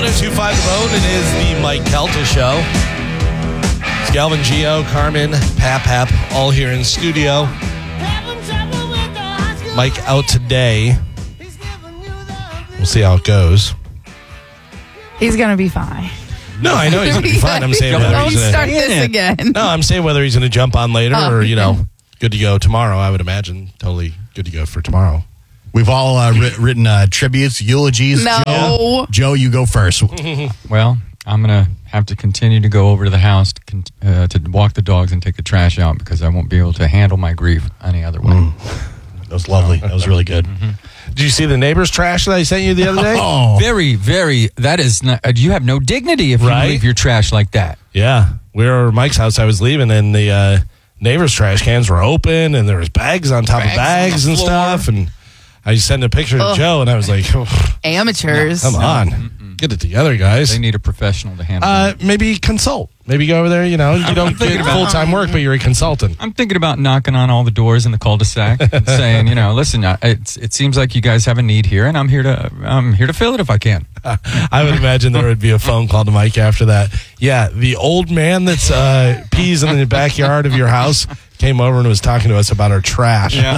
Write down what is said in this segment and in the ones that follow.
1025 The Bone. It is the Mike Kelta Show. It's Galvin, Gio, Carmen, Pap, all here in studio. Mike out today. We'll see how it goes. He's going to be fine. No, I know he's going to be fine. I'm saying whether Don't he's start going this again. No, I'm saying whether he's going to jump on later or, good to go tomorrow. I would imagine totally good to go for tomorrow. We've all written tributes, eulogies. No. Joe, you go first. Well, I'm going to have to continue to go over to the house to walk the dogs and take the trash out because I won't be able to handle my grief any other way. That was lovely. That was really good. Did you see the neighbor's trash that I sent you the other day? Oh, Very, very, that is not, you have no dignity if you Right? leave your trash like that. Yeah. We were at Mike's house. I was leaving, and the neighbor's trash cans were open, and there was bags on top of bags and stuff. And I sent a picture to Joe, and I was like, Amateurs. come on. Get it together, guys. They need a professional to handle it. Maybe consult. Maybe go over there, you don't thinking get about- full-time work, but you're a consultant. I'm thinking about knocking on all the doors in the cul-de-sac and saying, listen, it seems like you guys have a need here, and I'm here to fill it if I can. I would imagine there would be a phone call to Mike after that. Yeah, the old man that's pees in the backyard of your house came over and was talking to us about our trash. Yeah.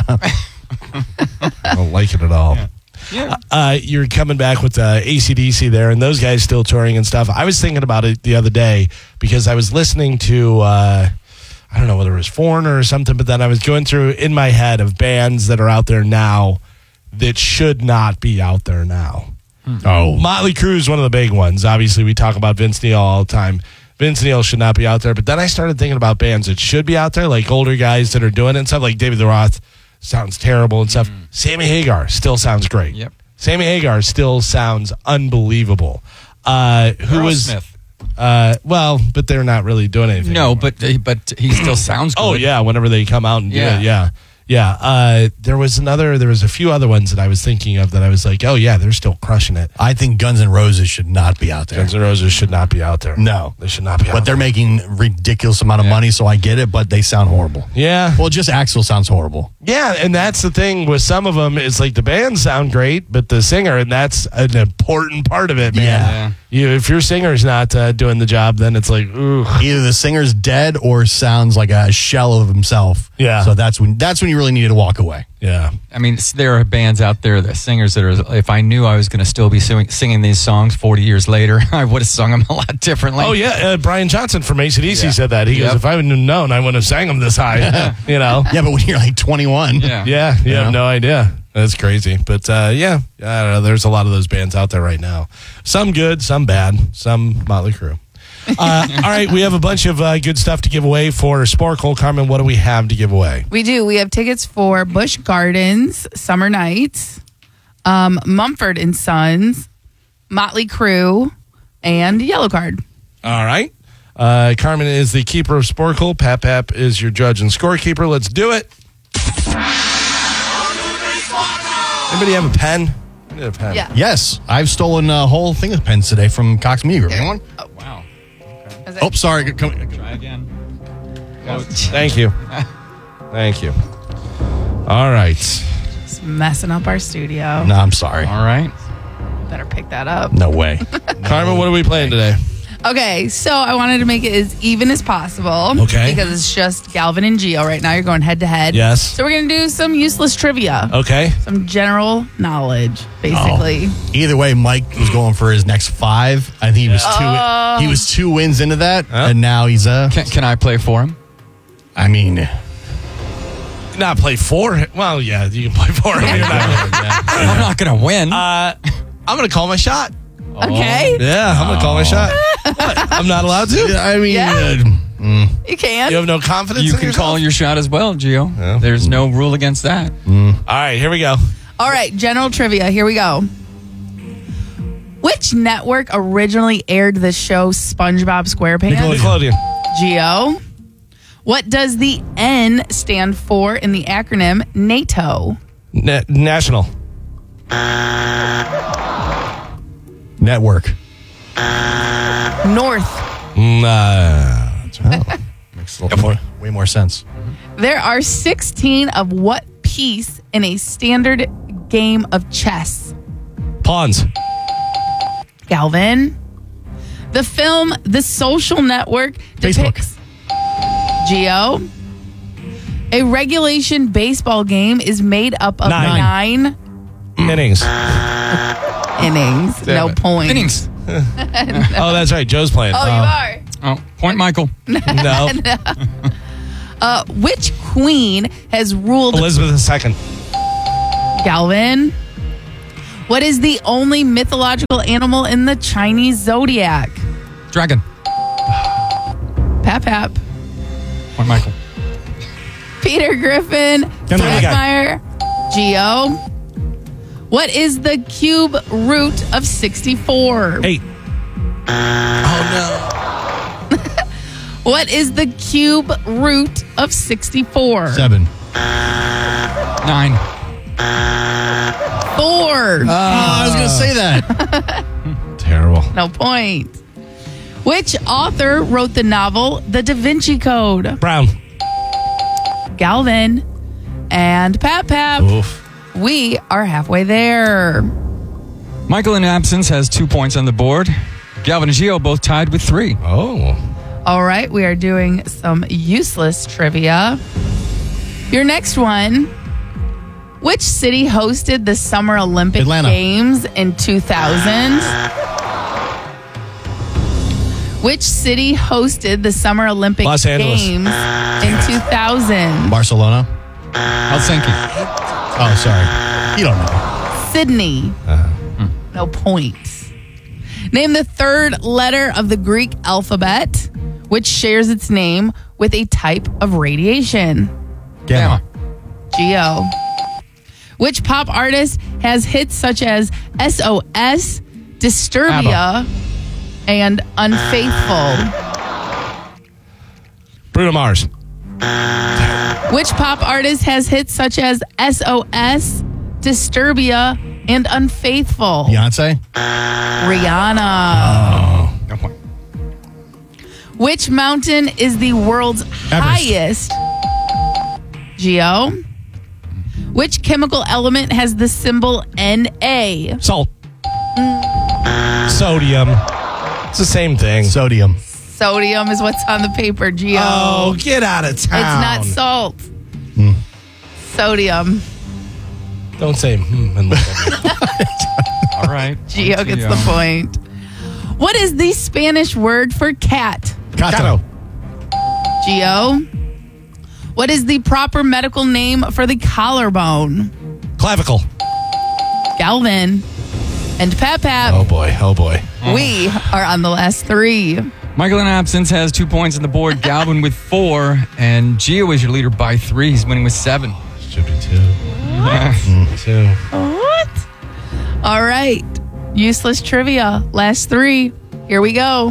I don't like it at all. Yeah. You're coming back with AC/DC there, and those guys still touring and stuff. I was thinking about it the other day because I was listening to, I don't know whether it was Foreigner or something, but then I was going through in my head of bands that are out there now that should not be out there now. Oh. Motley Crue is one of the big ones. Obviously, we talk about Vince Neil all the time. Vince Neil should not be out there. But then I started thinking about bands that should be out there, like older guys that are doing it and stuff, like David Lee Roth sounds terrible and stuff. Sammy Hagar still sounds great. Yep. Sammy Hagar still sounds unbelievable. Who was Smith? but they're not really doing anything. No, anymore. but he still sounds good. Oh yeah, whenever they come out and do Yeah. it, yeah. There was a few other ones that I was thinking of that I was like, oh yeah, they're still crushing it. I think Guns N' Roses should not be out there. Guns N' Roses should not be out there. No. They should not be out But they're there. making ridiculous amount of money, so I get it, but they sound horrible. Yeah. Well, just Axl sounds horrible. Yeah, and that's the thing with some of them. It's like the bands sound great, but the singer, and that's an important part of it, man. If your singer's not doing the job, then it's like, ooh. Either the singer's dead or sounds like a shell of himself. Yeah. So that's when you really need to walk away. Yeah. I mean, there are bands out there, the singers that are, if I knew I was going to still be singing these songs 40 years later, I would have sung them a lot differently. Oh, yeah. Brian Johnson from AC/DC said that. He goes, Yep. if I would have known, I wouldn't have sang them this high. Yeah, but when you're like 21. Yeah. Yeah, you have no idea. That's crazy. But, I don't know. There's a lot of those bands out there right now. Some good, some bad, some Motley Crue. All right, we have a bunch of good stuff to give away for Sporkle. Carmen, what do we have to give away? We do. We have tickets for Busch Gardens Summer Nights, Mumford and Sons, Motley Crue, and Yellow Card. All right. Carmen is the keeper of Sporkle. Pap is your judge and scorekeeper. Let's do it. Anybody have a pen? I need a pen. Yeah. Yes, I've stolen a whole thing of pens today from Cox Media Group. Anyone? Wow. Oh, sorry. Try again. Thank you. Thank you. All right. Just messing up our studio. No, I'm sorry. All right. Better pick that up. No way. Carmen, what are we playing today? Okay, so I wanted to make it as even as possible. Okay. Because it's just Galvin and Gio right now. You're going head to head. Yes. So we're going to do some useless trivia. Okay. Some general knowledge, basically. Either way, Mike was going for his next 5. I think he was he was 2 wins into that, and now he's Can I play for him? I mean, Not play for him. Well, yeah, you can play for him. You're not I'm not going to win. I'm going to call my shot. Okay. Yeah, I'm going to call my shot. What? I'm not allowed to? I mean, Yeah. You can. You have no confidence you in can yourself? call your shot as well, Gio. Yeah. There's no rule against that. All right, here we go. All right, general trivia. Here we go. Which network originally aired the show SpongeBob SquarePants? Nickelodeon. Gio. What does the N stand for in the acronym NATO? National. network. North. Makes a little way more sense. There are 16 of what piece in a standard game of chess? Pawns. Galvin. The film The Social Network depicts Gio. A regulation baseball game is made up of 9 Innings. innings. Damn No it. points. Innings. Oh, that's right. Joe's playing. Oh, you are. Oh, point Michael. No. Which queen has ruled Elizabeth II. Galvin? What is the only mythological animal in the Chinese zodiac? Dragon. Pap. Point Michael. Peter Griffin. Family Guy. Meyer. Gio. What is the cube root of 64? 8. What is the cube root of 64? 7. 9. Four. I was going to say that. Terrible. No point. Which author wrote the novel The Da Vinci Code? Brown. Galvin and Pap. Oof. We are halfway there. Michael in absence has 2 points on the board. Galvin and Gio both tied with 3. Oh. All right, we are doing some useless trivia. Your next one. Which city hosted the Summer Olympic Atlanta. Games in 2000? Which city hosted the Summer Olympic Los Angeles. Games in 2000? Barcelona. Helsinki. Oh, sorry. You don't know. Sydney. No points. Name the third letter of the Greek alphabet, which shares its name with a type of radiation. Gamma. Geo. Which pop artist has hits such as SOS, Disturbia, and Unfaithful? Bruno Mars. Which pop artist has hits such as SOS, Disturbia, and Unfaithful? Beyonce. Rihanna. No point. Which mountain is the world's highest? Geo. Which chemical element has the symbol Na? Salt. Sodium. It's the same thing. Sodium. Sodium is what's on the paper, Geo. Oh, get out of It's town. not salt. Sodium. Don't say and look at me. All right. Geo Point to gets Gio. the point. What is the Spanish word for cat? Kato. Geo. What is the proper medical name for the collarbone? Clavicle. Galvin and Pap. Oh, boy. Oh, boy. We are on the last 3. Michael in absence has 2 points on the board. Galvin with 4. And Gio is your leader by 3. He's winning with 7. Should be 2. 2. What? All right. Useless trivia. Last 3. Here we go.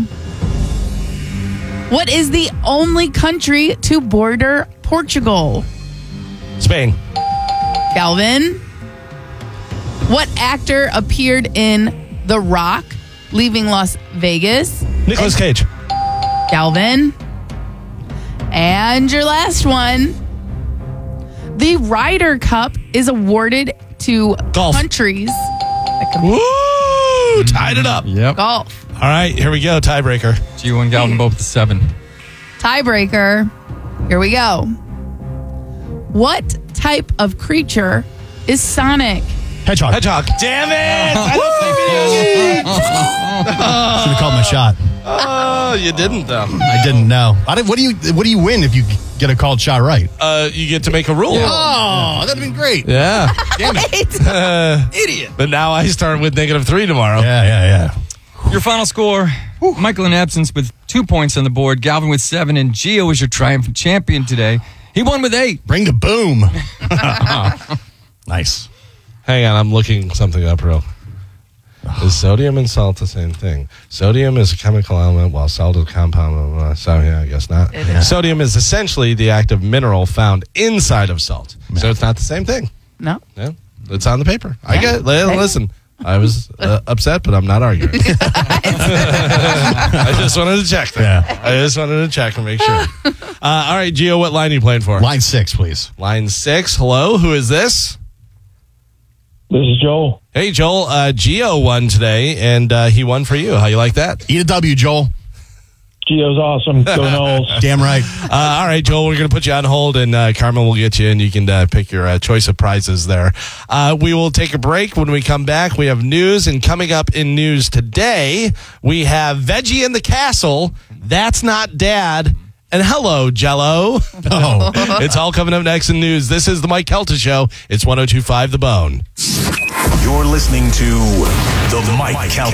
What is the only country to border Portugal? Spain. Galvin. What actor appeared in The Rock, Leaving Las Vegas? Nicolas Cage. Galvin. And your last one. The Ryder Cup is awarded to Golf. countries that can Woo! Tied it up. Yep. golf. All right, here we go. Tiebreaker. Gio and Galvin both with 7. Tiebreaker. Here we go. What type of creature is Sonic? Hedgehog. Hedgehog. Damn it! I don't play video games. Should have called my shot. Oh, you didn't though. I didn't know. What do you win if you get a called shot right? You get to make a rule. Oh, that'd have been great. Yeah. Damn it. Idiot. But now I start with -3 tomorrow. Yeah. Your final score, Michael in absence with 2 points on the board. Galvin with 7. And Gio is your triumphant champion today. He won with 8. Bring the boom. Nice. Hang on, I'm looking something up real. Is sodium and salt the same thing? Sodium is a chemical element, while salt is a compound. So yeah, I guess not. It is. Sodium is essentially the active mineral found inside of salt. So it's not the same thing. No. Yeah, it's on the paper. I Yeah. get it. Listen, I was upset, but I'm not arguing. I just wanted to check that. Yeah. I just wanted to check and make sure. All right, Gio, what line are you playing for? Line 6, please. Line 6. Hello, who is this? This is Joel. Hey, Joel. Gio won today, and he won for you. How you like that? Eat a W, Joel. Gio's awesome. Go Knowles. Damn right. All right, Joel, we're going to put you on hold, and Carmen will get you, and you can pick your choice of prizes there. We will take a break. When we come back, we have news, and coming up in news today, we have Veggie in the Castle. That's Not Dad. And hello, Jell-O. Oh. It's all coming up next in news. This is the Mike Kelta Show. It's 102.5 The Bone. You're listening to the Mike Kelta